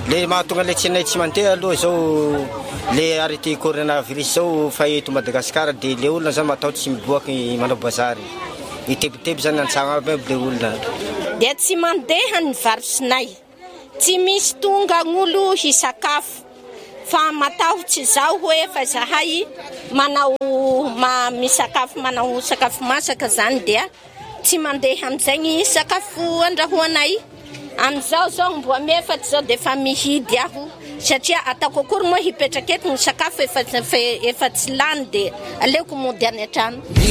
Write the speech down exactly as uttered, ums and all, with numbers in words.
Le mahatonga le tsinay tsy mandeha aloha zao le arrêté coronavirus zao fa eto Madagasikara dia le olona zany matahotra tsy miboaky manao bazary itebiteby zany antsagna aby le olona dia tsy mandeha ny varosinay tsy misy tonga gn'olo hisakafo fa matahotra zao hoe fa zahay manao ma misakafo manao sakafo masaka zany dia tsy mandeha am'izay sakafo andrahoanay am'izao zao mbo amefaty zao dia efa mihidy aho satria ataoko akory moa hipetraka eto ny sakafo efa efa tsy lany dia aleoko mody any an-trano.